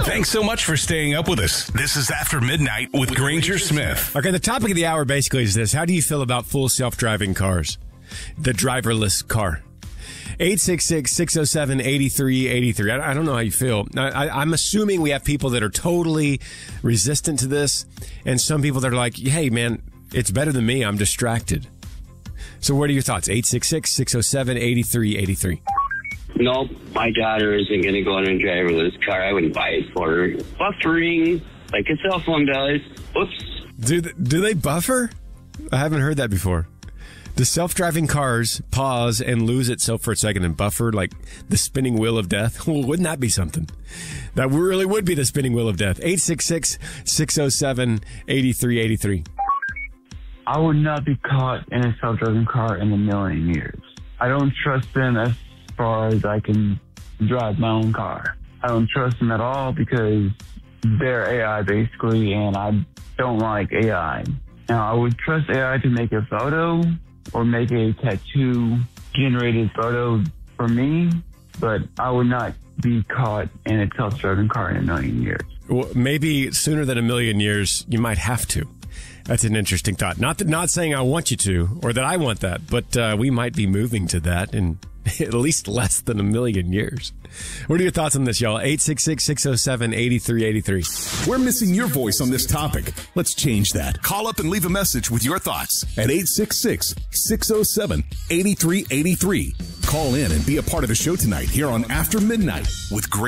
Thanks so much for staying up with us. This is After Midnight with Granger Smith. Okay, the topic of the hour basically is this. How do you feel about full self-driving cars? The driverless car. 866-607-8383. I don't know how you feel. I'm assuming we have people that are totally resistant to this, and some people that are like, hey, man, it's better than me. I'm distracted. So what are your thoughts? 866-607-8383. Nope, my daughter isn't going to go in a driverless car. I wouldn't buy it for her. Buffering, like a cell phone does. Oops. Do they buffer? I haven't heard that before. Do self-driving cars pause and lose itself for a second and buffer like the spinning wheel of death? Well, wouldn't that be something? That really would be the spinning wheel of death. 866-607-8383. I would not be caught in a self-driving car in a million years. I don't trust them as far as I can drive my own car. I don't trust them at all because they're AI basically, and I don't like AI. Now, I would trust AI to make a photo or make a tattoo-generated photo for me, but I would not be caught in a self-driving car in a million years. Well, maybe sooner than a million years, you might have to. That's an interesting thought. Not saying I want you to or that I want that, but we might be moving to that in at least less than a million years. What are your thoughts on this, y'all? 866-607-8383. We're missing your voice on this topic. Let's change that. Call up and leave a message with your thoughts at 866-607-8383. Call in and be a part of the show tonight here on After Midnight with